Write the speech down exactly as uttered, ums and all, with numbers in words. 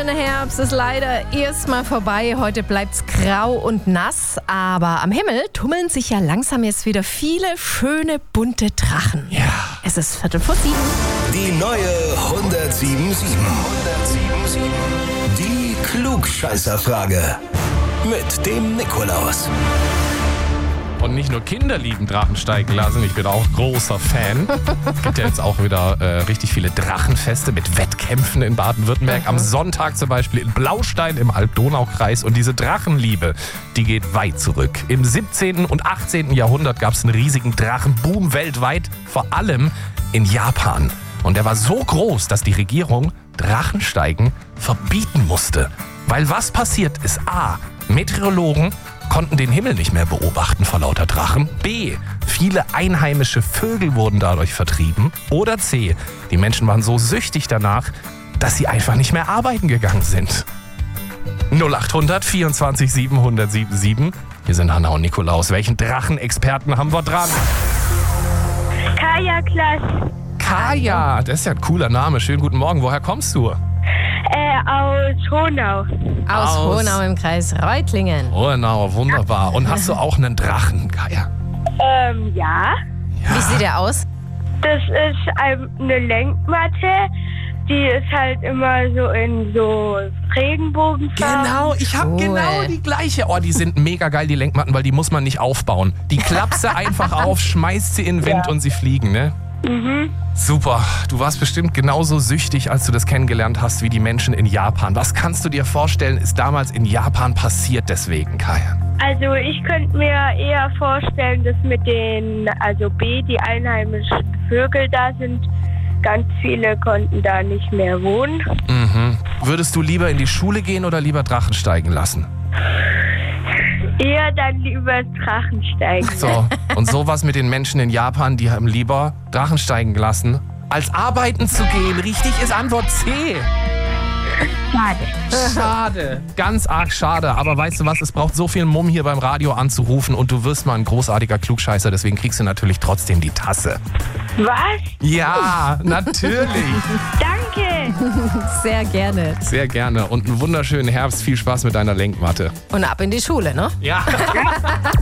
schöne Herbst ist leider erstmal vorbei. Heute bleibt's grau und nass. Aber am Himmel tummeln sich ja langsam jetzt wieder viele schöne, bunte Drachen. Ja. Es ist Viertel vor sieben. Die neue hundertsieben sieben. Die Klugscheißerfrage. Mit dem Nikolaus. Und nicht nur Kinder lieben Drachen steigen lassen, ich bin auch großer Fan. Es gibt ja jetzt auch wieder äh, richtig viele Drachenfeste mit Wettkämpfen in Baden-Württemberg. Am Sonntag zum Beispiel in Blaustein im Alb-Donau-Kreis. Und diese Drachenliebe, die geht weit zurück. Im siebzehnten und achtzehnten Jahrhundert gab es einen riesigen Drachenboom weltweit, vor allem in Japan. Und der war so groß, dass die Regierung Drachensteigen verbieten musste. Weil was passiert ist? A. Meteorologen konnten den Himmel nicht mehr beobachten vor lauter Drachen. B. Viele einheimische Vögel wurden dadurch vertrieben. Oder C. Die Menschen waren so süchtig danach, dass sie einfach nicht mehr arbeiten gegangen sind. null acht hundert vierundzwanzig siebenhundert siebenundsiebzig. Hier sind Hanna und Nikolaus. Welchen Drachenexperten haben wir dran? Kaya Klaas. Kaya, das ist ja ein cooler Name. Schönen guten Morgen. Woher kommst du? Äh, aus Honau. Aus, Aus- Honau im Kreis Reutlingen. Genau, wunderbar. Und hast du auch einen Drachen, Kaya? Ähm, ja. Wie sieht der aus? Das ist ein- eine Lenkmatte. Die ist halt immer so in so Regenbogenfarben. Genau, ich habe Cool. genau die gleiche. Oh, die sind mega geil, die Lenkmatten, weil die muss man nicht aufbauen. Die klappst du einfach auf, schmeißt sie in den Wind und sie fliegen, ne? Mhm. Super, du warst bestimmt genauso süchtig, als du das kennengelernt hast, wie die Menschen in Japan. Was kannst du dir vorstellen, ist damals in Japan passiert deswegen, Kaya? Also ich könnte mir eher vorstellen, dass mit den, also B, die einheimischen Vögel da sind, ganz viele konnten da nicht mehr wohnen. Mhm. Würdest du lieber in die Schule gehen oder lieber Drachen steigen lassen? Eher dann lieber Drachensteigen. So, und sowas mit den Menschen in Japan, die haben lieber Drachen steigen lassen, als arbeiten zu gehen. Richtig ist Antwort C. Schade. Schade. Ganz arg schade. Aber weißt du was, es braucht so viel Mumm hier beim Radio anzurufen und du wirst mal ein großartiger Klugscheißer, deswegen kriegst du natürlich trotzdem die Tasse. Was? Ja, natürlich. Danke. Sehr gerne. Sehr gerne und einen wunderschönen Herbst. Viel Spaß mit deiner Lenkmatte. Und ab in die Schule, ne? Ja.